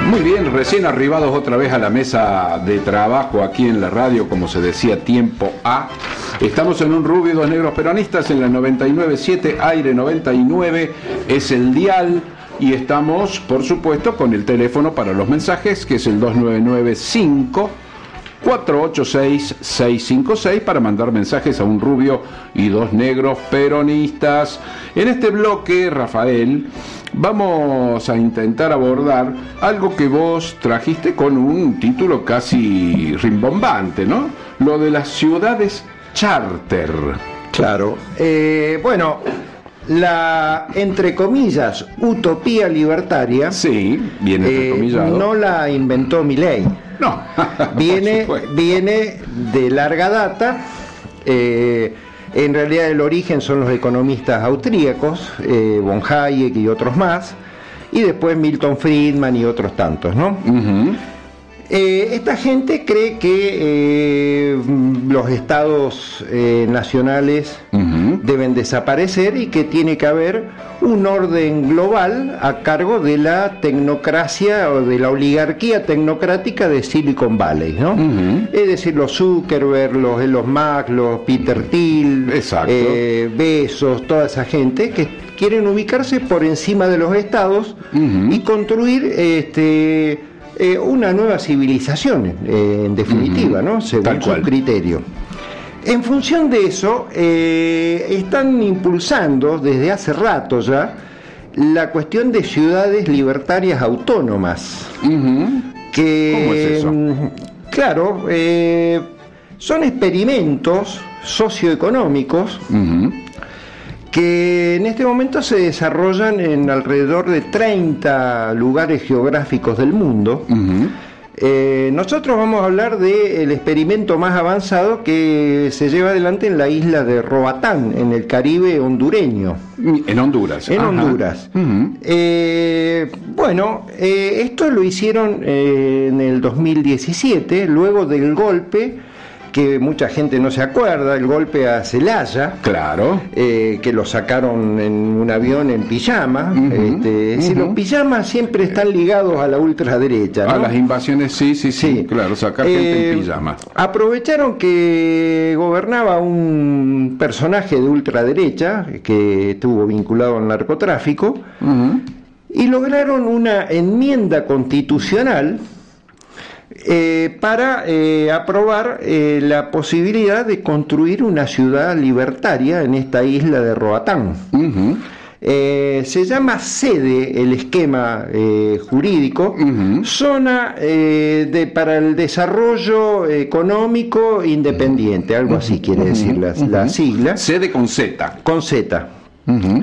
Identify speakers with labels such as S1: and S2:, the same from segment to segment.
S1: Muy bien, recién arribados otra vez a la mesa de trabajo aquí en la radio, como se decía, tiempo A. Estamos en un Rubio y Dos Negros Peronistas en la 99.7, aire 99, es el dial. Y estamos, por supuesto, con el teléfono para los mensajes, que es el 2995-486-656, para mandar mensajes a un Rubio y Dos Negros Peronistas. En este bloque, Rafael, vamos a intentar abordar algo que vos trajiste con un título casi rimbombante, ¿no? Lo de las ciudades charter.
S2: Claro. Bueno, la, entre comillas, utopía libertaria,
S1: sí, bien entrecomillado,
S2: no la inventó Milei.
S1: No,
S2: viene de larga data. En realidad el origen son los economistas austríacos, von Hayek y otros más, y después Milton Friedman y otros tantos, ¿no? Uh-huh. Esta gente cree que los estados nacionales uh-huh. deben desaparecer y que tiene que haber un orden global a cargo de la tecnocracia o de la oligarquía tecnocrática de Silicon Valley, ¿no? Uh-huh. Es decir, los Zuckerberg, los Elon Musk, los Peter Thiel, Bezos, toda esa gente que quieren ubicarse por encima de los estados uh-huh. y construir una nueva civilización, en definitiva, ¿no? Según su criterio. En función de eso, están impulsando desde hace rato ya la cuestión de ciudades libertarias autónomas. Uh-huh.
S1: ¿Cómo es eso?
S2: Claro, son experimentos socioeconómicos uh-huh. que en este momento se desarrollan en alrededor de 30 lugares geográficos del mundo. Uh-huh. Nosotros vamos a hablar del experimento más avanzado que se lleva adelante en la isla de Roatán, en el Caribe hondureño.
S1: En Honduras.
S2: En Honduras. Uh-huh. Esto lo hicieron en el 2017, luego del golpe que mucha gente no se acuerda, el golpe a Celaya,
S1: claro,
S2: que lo sacaron en un avión en pijama. Uh-huh, si los pijamas siempre están ligados a la ultraderecha, ¿no?
S1: A las invasiones, sí, claro, sacar gente en pijama.
S2: Aprovecharon que gobernaba un personaje de ultraderecha que estuvo vinculado al narcotráfico uh-huh. y lograron una enmienda constitucional para aprobar la posibilidad de construir una ciudad libertaria en esta isla de Roatán. Uh-huh. Se llama sede el esquema jurídico, uh-huh. zona para el desarrollo económico independiente, algo uh-huh. así quiere decir la sigla.
S1: Sede con Z.
S2: Con Z. Uh-huh.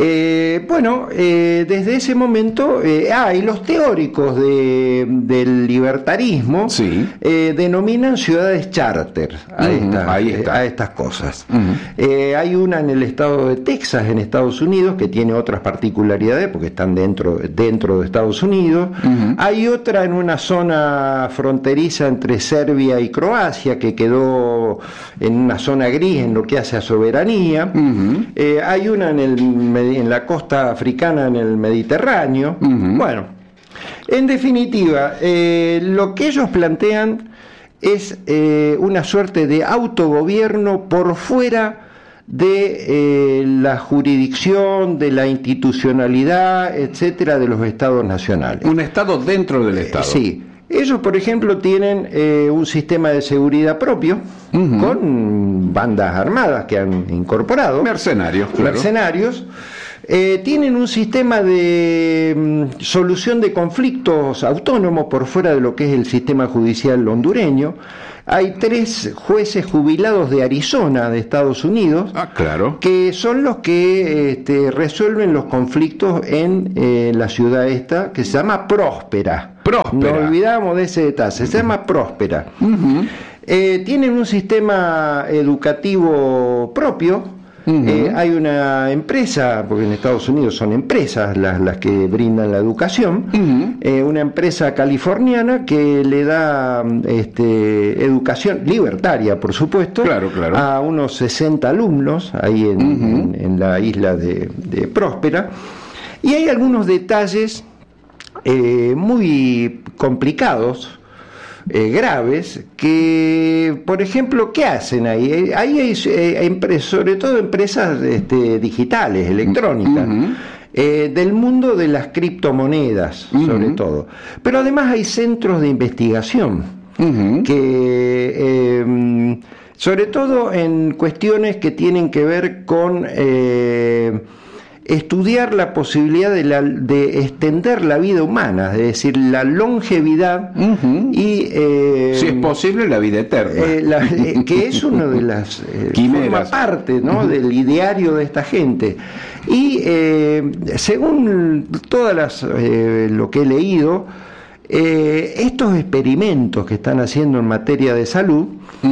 S2: Desde ese momento, y los teóricos del libertarismo sí. Denominan ciudades charter a estas cosas. Uh-huh. Hay una en el estado de Texas, en Estados Unidos, que tiene otras particularidades porque están dentro de Estados Unidos. Uh-huh. Hay otra en una zona fronteriza entre Serbia y Croacia, que quedó en una zona gris en lo que hace a soberanía. Uh-huh. Hay una en la costa africana, en el Mediterráneo. Uh-huh. Bueno, en definitiva, lo que ellos plantean es una suerte de autogobierno por fuera de la jurisdicción, de la institucionalidad, etcétera, de los estados nacionales.
S1: Un estado dentro del estado.
S2: Sí. Ellos, por ejemplo, tienen un sistema de seguridad propio uh-huh. con bandas armadas que han incorporado.
S1: Mercenarios, claro.
S2: Mercenarios. Tienen un sistema de solución de conflictos autónomo por fuera de lo que es el sistema judicial hondureño. Hay 3 jueces jubilados de Arizona, de Estados Unidos,
S1: claro.
S2: que son los que resuelven los conflictos en la ciudad esta, que se llama Próspera. No olvidamos de ese detalle, se llama Próspera. Uh-huh. Tienen un sistema educativo propio. Uh-huh. Hay una empresa, porque en Estados Unidos son empresas las que brindan la educación, uh-huh. Una empresa californiana que le da educación libertaria, por supuesto,
S1: claro.
S2: a unos 60 alumnos ahí en la isla de Próspera. Y hay algunos detalles muy complicados, graves, que, por ejemplo, ¿qué hacen ahí? Ahí hay sobre todo empresas digitales, electrónicas, del mundo de las criptomonedas, sobre todo. Pero además hay centros de investigación que, sobre todo en cuestiones que tienen que ver con estudiar la posibilidad de extender la vida humana, es decir, la longevidad y
S1: si es posible la vida eterna,
S2: que es una de las forma parte, ¿no?, del ideario de esta gente. Y según todas lo que he leído, estos experimentos que están haciendo en materia de salud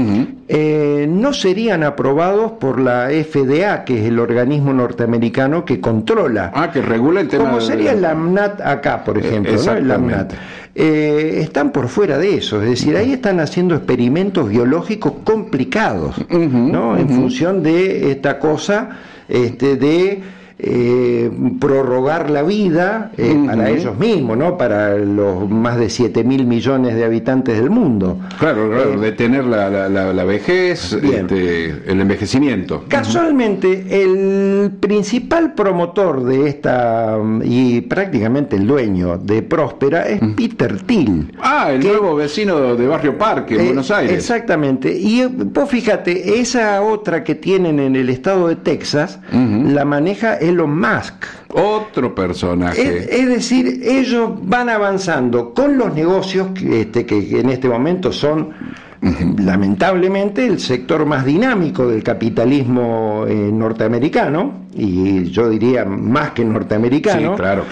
S2: no serían aprobados por la FDA, que es el organismo norteamericano que controla,
S1: que regula el tema,
S2: como sería el AMNAT acá, por ejemplo, ¿no? El AMNAT. Están por fuera de eso, es decir, ahí están haciendo experimentos biológicos complicados, ¿no? En función de esta cosa de prorrogar la vida para ellos mismos, ¿no? Para los más de 7.000 millones de habitantes del mundo.
S1: Claro, detener la vejez, el envejecimiento.
S2: Casualmente, el principal promotor de esta, y prácticamente el dueño de Próspera, es Peter Thiel.
S1: El nuevo vecino de Barrio Parque, en Buenos Aires.
S2: Exactamente. Y vos fíjate, esa otra que tienen en el estado de Texas, la maneja Elon Musk.
S1: Otro personaje.
S2: Es decir, ellos van avanzando con los negocios que en este momento son lamentablemente el sector más dinámico del capitalismo norteamericano, y yo diría más que norteamericano.
S1: Sí, claro.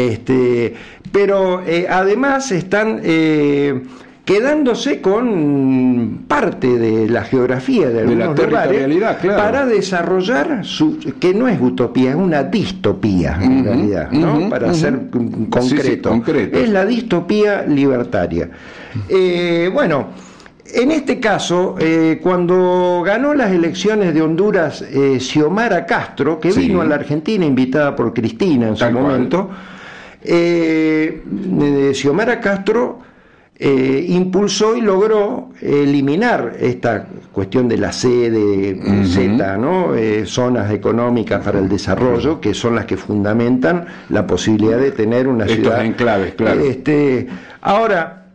S2: Pero además están quedándose con parte de la geografía de algunos lugares, claro, para desarrollar que no es utopía, es una distopía en realidad, ¿no? Para ser concreto. Es la distopía libertaria. Bueno, en este caso, cuando ganó las elecciones de Honduras Xiomara Castro, que vino a la Argentina invitada por Cristina en su momento, Xiomara Castro impulsó y logró eliminar esta cuestión de la sede Z, ¿no? Zonas económicas para el desarrollo, que son las que fundamentan la posibilidad de tener una ciudad.
S1: Estos enclaves, claro.
S2: Ahora,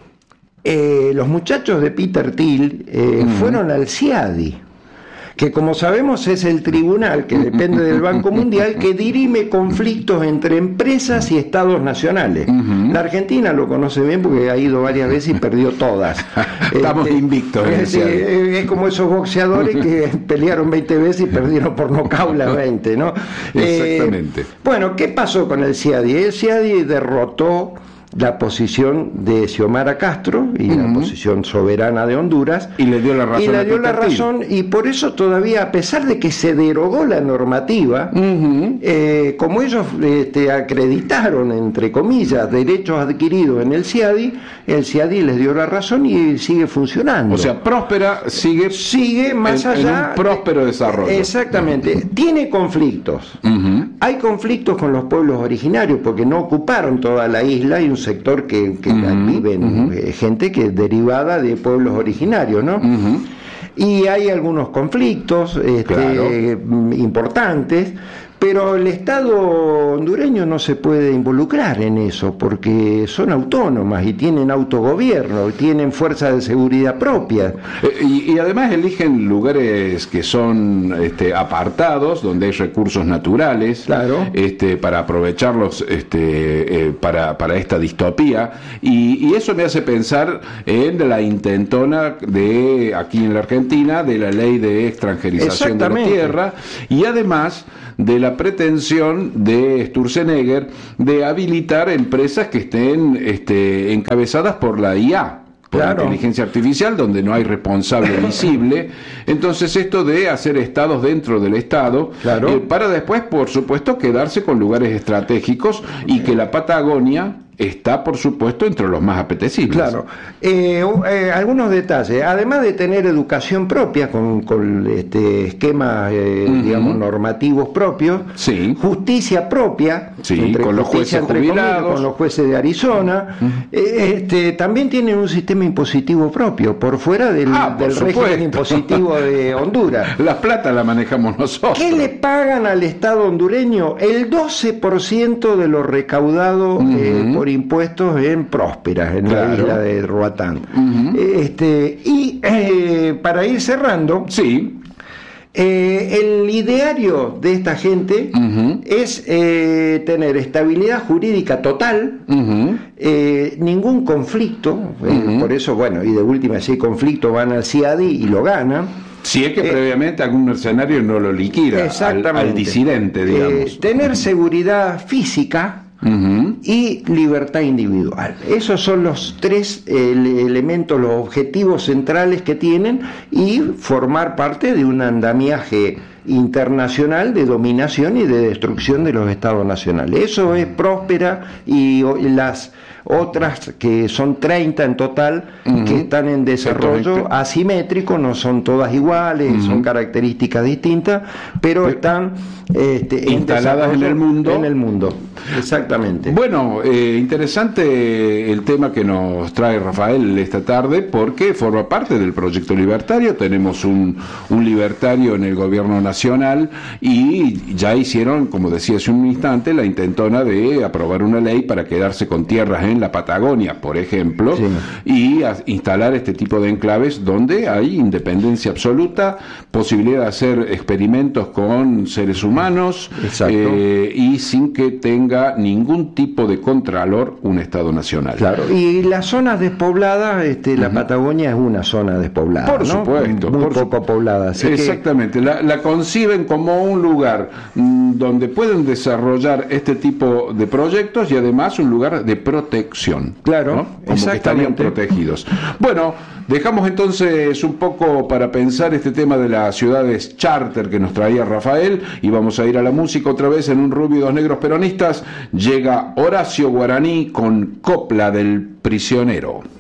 S2: los muchachos de Peter Thiel fueron al CIADI, que como sabemos es el tribunal que depende del Banco Mundial, que dirime conflictos entre empresas y estados nacionales. La Argentina lo conoce bien porque ha ido varias veces y perdió todas.
S1: Estamos invictos.
S2: Es como esos boxeadores que pelearon 20 veces y perdieron por nocaut las 20, ¿no?
S1: Exactamente.
S2: Bueno, ¿qué pasó con el CIADI? El CIADI derrotó la posición de Xiomara Castro y la posición soberana de Honduras,
S1: y le dio la razón
S2: y por eso todavía, a pesar de que se derogó la normativa, como ellos acreditaron, entre comillas, derechos adquiridos en el CIADI les dio la razón y sigue funcionando.
S1: O sea, Próspera sigue
S2: más allá
S1: en un próspero desarrollo.
S2: Exactamente. Tiene conflictos. Hay conflictos con los pueblos originarios porque no ocuparon toda la isla, y un sector que viven gente que es derivada de pueblos originarios, ¿no? Y hay algunos conflictos importantes, pero el Estado hondureño no se puede involucrar en eso porque son autónomas y tienen autogobierno, tienen fuerzas de seguridad propias.
S1: Y además eligen lugares que son apartados, donde hay recursos naturales,
S2: claro,
S1: para aprovecharlos para esta distopía. Y eso me hace pensar en la intentona de aquí en la Argentina, de la ley de extranjerización de la tierra, y además de la pretensión de Sturzenegger de habilitar empresas que estén encabezadas por la IA, por la inteligencia artificial, donde no hay responsable visible. Entonces esto de hacer estados dentro del Estado, para después, por supuesto, quedarse con lugares estratégicos, y que la Patagonia está, por supuesto, entre los más apetecibles.
S2: Claro. Algunos detalles. Además de tener educación propia, con esquemas, digamos, normativos propios,
S1: sí,
S2: justicia propia,
S1: sí, con los jueces jubilados,
S2: con los jueces de Arizona, también tienen un sistema impositivo propio, por fuera del régimen impositivo de Honduras.
S1: La plata la manejamos nosotros.
S2: ¿Qué le pagan al Estado hondureño? El 12% de lo recaudado por impuestos en Prósperas, en la isla de Roatán. Y para ir cerrando,
S1: sí,
S2: el ideario de esta gente es tener estabilidad jurídica total, ningún conflicto, por eso, bueno, y de última, si hay conflicto van al CIADI y lo ganan.
S1: Si es que previamente algún mercenario no lo liquida al disidente, digamos.
S2: Tener seguridad física y libertad individual. Esos son los tres elementos, los objetivos centrales que tienen, y formar parte de un andamiaje internacional de dominación y de destrucción de los estados nacionales. Eso es Próspera y las otras, que son 30 en total, que están en desarrollo asimétrico, no son todas iguales, son características distintas, pero están
S1: instaladas en el mundo.
S2: En el mundo, exactamente.
S1: Bueno, interesante el tema que nos trae Rafael esta tarde, porque forma parte del proyecto libertario. Tenemos un libertario en el gobierno nacional y ya hicieron, como decía hace un instante, la intentona de aprobar una ley para quedarse con tierras en la Patagonia, por ejemplo, y instalar este tipo de enclaves donde hay independencia absoluta, posibilidad de hacer experimentos con seres humanos, y sin que tenga ningún tipo de contralor un Estado nacional.
S2: Claro, y las zonas despobladas, la Patagonia es una zona despoblada,
S1: por supuesto,
S2: muy poco poblada.
S1: Exactamente, la conciben como un lugar donde pueden desarrollar este tipo de proyectos y además un lugar de protección.
S2: Claro,
S1: ¿no? Como que estarían protegidos. Bueno, dejamos entonces un poco para pensar este tema de las ciudades charter que nos traía Rafael, y vamos a ir a la música otra vez en Un rubio y dos negros peronistas. Llega Horacio Guaraní con Copla del Prisionero.